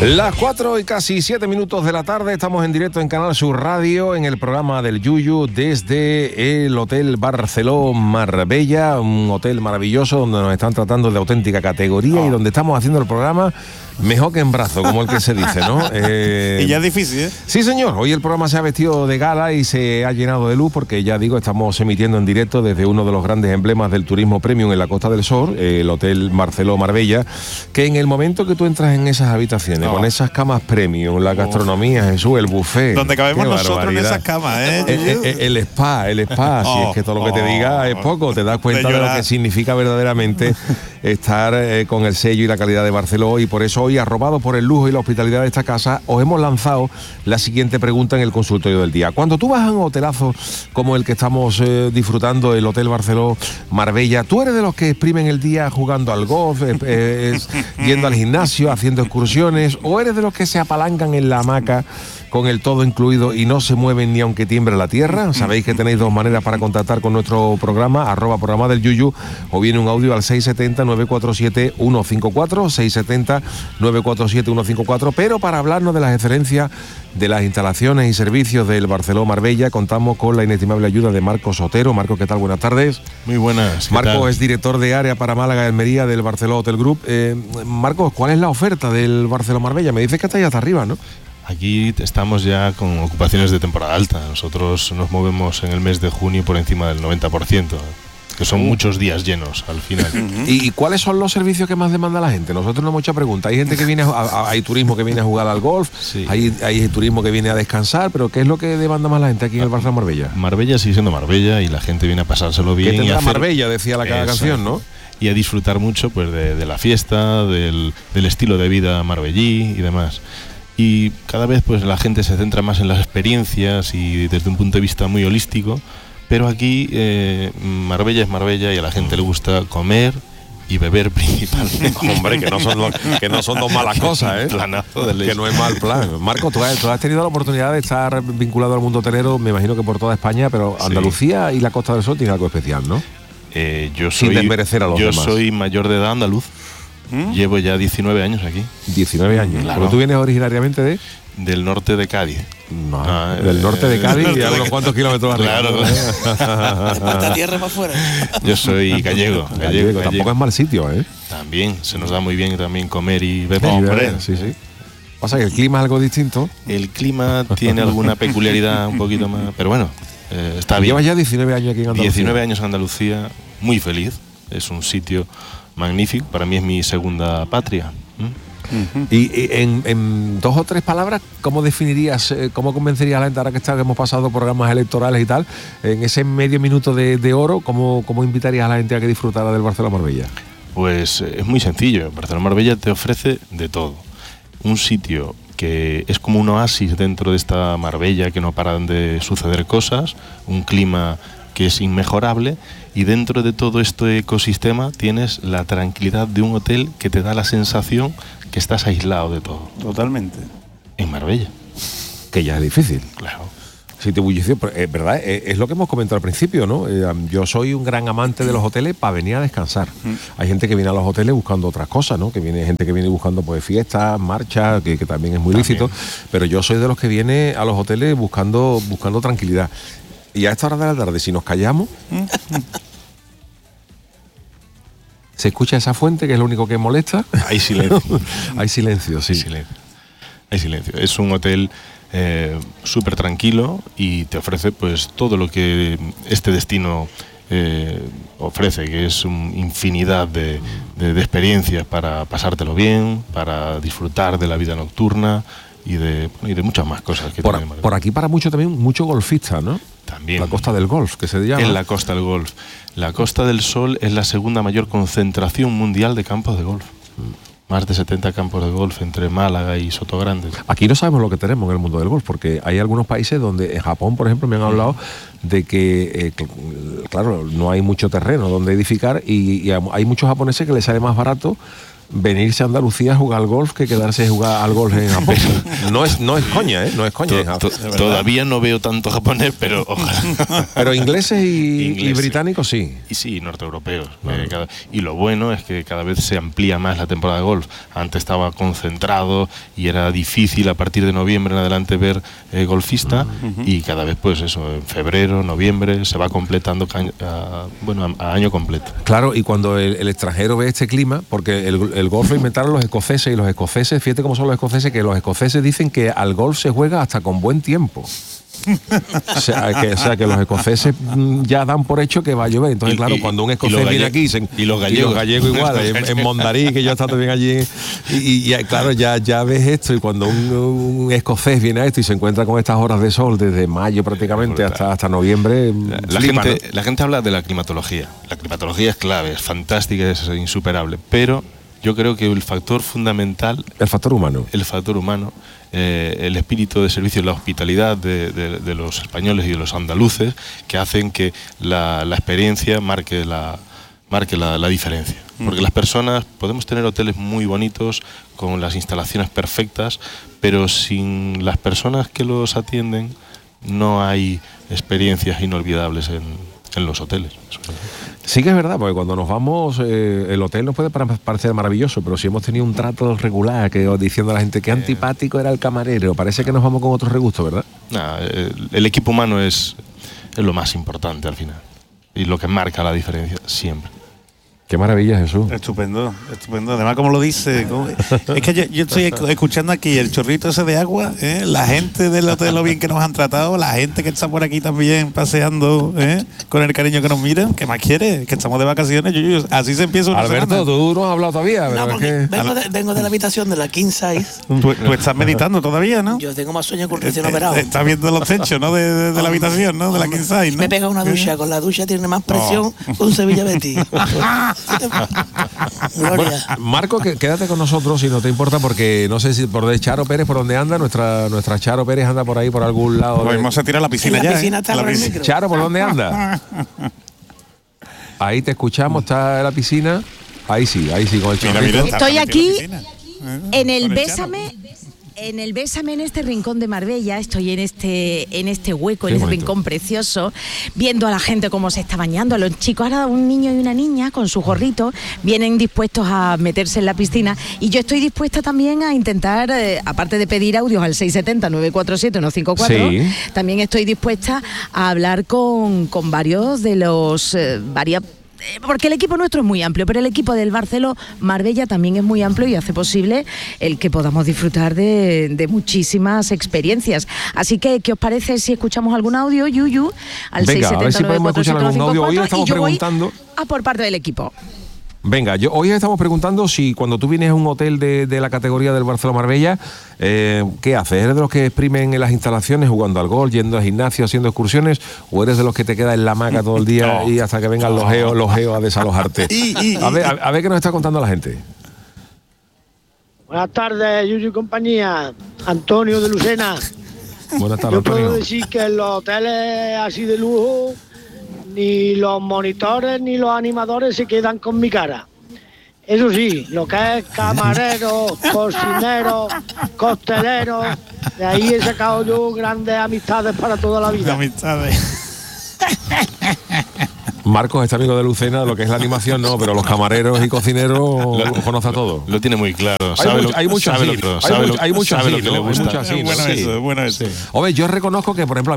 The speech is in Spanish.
Las 4 y casi 7 minutos de la tarde, estamos en directo en Canal Sur Radio, en el programa del Yuyu, desde el Hotel Barceló Marbella, un hotel maravilloso donde nos están tratando de auténtica categoría y donde estamos haciendo el programa mejor que en brazo, como el que se dice, ¿no? Y ya es difícil, ¿eh? Sí, señor. Hoy el programa se ha vestido de gala y se ha llenado de luz porque, ya digo, estamos emitiendo en directo desde uno de los grandes emblemas del turismo premium en la Costa del Sol, el Hotel Barceló Marbella, que en el momento que tú entras en esas habitaciones, con esas camas premium, la gastronomía, Jesús, el buffet... Donde cabemos nosotros en esas camas, ¿eh? El spa, si es que todo lo que te diga es poco, te das cuenta de lo que significa verdaderamente estar con el sello y la calidad de Barceló, y por eso hoy, arrobado por el lujo y la hospitalidad de esta casa, os hemos lanzado la siguiente pregunta en el consultorio del día. Cuando tú vas a un hotelazo como el que estamos disfrutando, el Hotel Barceló Marbella, ¿tú eres de los que exprimen el día jugando al golf, yendo al gimnasio, haciendo excursiones, o eres de los que se apalancan en la hamaca con el todo incluido y no se mueven ni aunque tiembre la tierra? Sabéis que tenéis dos maneras para contactar con nuestro programa, @programa del Yuyu, o viene un audio al 670-947-154, 670-947-154, pero para hablarnos de las excelencias de las instalaciones y servicios del Barceló Marbella, contamos con la inestimable ayuda de Marcos Otero. Marcos, ¿qué tal? Buenas tardes. Muy buenas. Marcos es director de área para Málaga y Almería del Barceló Hotel Group. Marcos, ¿cuál es la oferta del Barceló Marbella? Me dices que está ahí hasta arriba, ¿no? Aquí estamos ya con ocupaciones de temporada alta. Nosotros nos movemos en el mes de junio por encima del 90%, que son muchos días llenos al final. ¿Y cuáles son los servicios que más demanda la gente? Nosotros nos hemos hecho preguntas. Hay gente que viene hay turismo que viene a jugar al golf, sí. hay turismo que viene a descansar, pero ¿qué es lo que demanda más la gente aquí en el Barceló Marbella? Marbella sigue siendo Marbella y la gente viene a pasárselo bien. ¿Qué tendrá Marbella? Decía la canción, ¿no? Y a disfrutar mucho pues de la fiesta, del estilo de vida marbellí y demás. Y cada vez pues la gente se centra más en las experiencias y desde un punto de vista muy holístico, pero aquí Marbella es Marbella y a la gente le gusta comer y beber principalmente. Hombre, que no son dos malas cosas, ¿eh? Planazo de leche. Que no es mal plan. Marco, tú has tenido la oportunidad de estar vinculado al mundo hotelero, me imagino que por toda España, pero Andalucía y la Costa del Sol tiene algo especial, ¿no? Sin desmerecer a los demás. Yo soy mayor de edad andaluz. Llevo ya 19 años aquí. 19 años. Claro. ¿Pero tú vienes originariamente del norte de Cádiz? No, del norte de Cádiz y a unos cuantos kilómetros arriba. Claro. ¿Cuánta tierra para afuera? Yo soy gallego. Tampoco es mal sitio, ¿eh? También, se nos da muy bien también comer y beber. Hombre, sí. Pasa que el clima es algo distinto. El clima tiene alguna peculiaridad un poquito más, pero bueno, está bien. Llevas ya 19 años aquí en Andalucía. 19 años en Andalucía, muy feliz. Es un sitio magnífico, para mí es mi segunda patria. Y en dos o tres palabras, ¿cómo definirías, cómo convencerías a la gente, ahora que hemos pasado programas electorales y tal, en ese medio minuto de oro, cómo invitarías a la gente a que disfrutara del Barceló Marbella? Pues es muy sencillo. Barceló Marbella te ofrece de todo. Un sitio que es como un oasis dentro de esta Marbella, que no paran de suceder cosas, un clima que es inmejorable, y dentro de todo este ecosistema tienes la tranquilidad de un hotel que te da la sensación que estás aislado de todo. Totalmente. En Marbella. Que ya es difícil. Claro. Sitio bullicio, ¿verdad? Es lo que hemos comentado al principio, ¿no? Yo soy un gran amante de los hoteles para venir a descansar. Hay gente que viene a los hoteles buscando otras cosas, ¿no? Gente que viene buscando pues fiestas, marchas, que también es muy lícito, pero yo soy de los que viene a los hoteles buscando tranquilidad. Y a esta hora de la tarde, si nos callamos, se escucha esa fuente, que es lo único que molesta. Hay silencio. Hay silencio, sí. Hay silencio. Es un hotel súper tranquilo y te ofrece pues todo lo que este destino ofrece, que es una infinidad de experiencias para pasártelo bien, para disfrutar de la vida nocturna y de muchas más cosas que por aquí para mucho golfista, ¿no? También. La Costa del Golf, que se llama. En la Costa del Golf. La Costa del Sol es la segunda mayor concentración mundial de campos de golf. Más de 70 campos de golf entre Málaga y Sotogrande. Aquí no sabemos lo que tenemos en el mundo del golf, porque hay algunos países donde, en Japón, por ejemplo, me han hablado de que, claro, no hay mucho terreno donde edificar y hay muchos japoneses que les sale más barato venirse a Andalucía a jugar al golf que quedarse a jugar al golf en Japón. No es coña, no es coña. Todavía no veo tanto japonés, pero ojalá. Pero ingleses y británicos sí. Y sí, norteeuropeos. Y lo bueno es que cada vez se amplía más la temporada de golf. Antes estaba concentrado y era difícil a partir de noviembre en adelante ver golfista, y cada vez pues eso, en febrero, noviembre se va completando a año completo. Claro, y cuando el extranjero ve este clima, porque el golf lo inventaron los escoceses, y los escoceses, fíjate cómo son los escoceses, que los escoceses dicen que al golf se juega hasta con buen tiempo. O sea, que los escoceses ya dan por hecho que va a llover. Entonces, claro, cuando un escocés viene aquí y los gallegos igual, en Mondarí, que yo he estado también allí, y claro, ya ves esto, y cuando un escocés viene a esto y se encuentra con estas horas de sol desde mayo prácticamente hasta noviembre, la gente habla de la climatología. La climatología es clave, es fantástica, es insuperable, pero yo creo que el factor fundamental, el factor humano, el espíritu de servicio y la hospitalidad de los españoles y de los andaluces, que hacen que la experiencia marque la diferencia. Porque las personas, podemos tener hoteles muy bonitos, con las instalaciones perfectas, pero sin las personas que los atienden no hay experiencias inolvidables en los hoteles. Sí que es verdad, porque cuando nos vamos, el hotel nos puede parecer maravilloso, pero si hemos tenido un trato regular, diciendo a la gente que antipático era el camarero, parece que nos vamos con otro regusto, ¿verdad? El equipo humano es lo más importante al final, y lo que marca la diferencia siempre. Qué maravilla, Jesús. Estupendo. Además, como lo dice, es que yo estoy escuchando aquí el chorrito ese de agua, la gente del hotel, lo bien que nos han tratado, la gente que está por aquí también paseando, con el cariño que nos miran. ¿Qué más quieres? Que estamos de vacaciones. Así se empieza una Alberto, semana. tú no has hablado todavía. No, porque vengo de la habitación de la king size. Tú estás meditando todavía, ¿no? Yo tengo más sueño que un recién operado. Estás viendo los techos, ¿no? De la habitación, ¿no? De la king size, ¿no? Me pega una ducha. Con la ducha tiene más presión que un Sevilla Betis. Bueno, Marco, quédate con nosotros si no te importa, porque no sé si por de Charo Pérez, por dónde anda, nuestra Charo Pérez anda por ahí, por algún lado. Vamos a tirar la piscina ya. Charo, ¿por dónde anda? Ahí te escuchamos, está en la piscina. Ahí sí, con el chorrito. Estoy aquí en el Bésame. En el Bésame, en este rincón de Marbella, estoy en este hueco, en este rincón precioso, viendo a la gente cómo se está bañando, a los chicos, ahora un niño y una niña con su gorrito, vienen dispuestos a meterse en la piscina, y yo estoy dispuesta también a intentar, aparte de pedir audios al 670-947-154, sí, también estoy dispuesta a hablar con varios de los porque el equipo nuestro es muy amplio, pero el equipo del Barceló Marbella también es muy amplio y hace posible el que podamos disfrutar de muchísimas experiencias. Así que, ¿qué os parece si escuchamos algún audio, Yuyu? Al Venga, 670 a ver si podemos escuchar algún audio. Hoy estamos preguntando por parte del equipo. Venga, hoy estamos preguntando si cuando tú vienes a un hotel de la categoría del Barceló Marbella, ¿qué haces? ¿Eres de los que exprimen en las instalaciones, jugando al golf, yendo al gimnasio, haciendo excursiones? ¿O eres de los que te quedas en la hamaca todo el día y hasta que vengan los geos a desalojarte? A ver qué nos está contando la gente. Buenas tardes, Yuyu y compañía. Antonio de Lucena. Buenas tardes, Antonio. Yo puedo Antonio. decir que en los hoteles así de lujo, ni los monitores ni los animadores se quedan con mi cara. Eso sí, lo que es camareros, cocineros, costeleros, de ahí he sacado yo grandes amistades para toda la vida. Marcos, este amigo de Lucena, lo que es la animación no, pero los camareros y cocineros los conoce a todos. Lo tiene muy claro. Hay mucho así, lo que le gusta. Bueno, yo reconozco que, por ejemplo,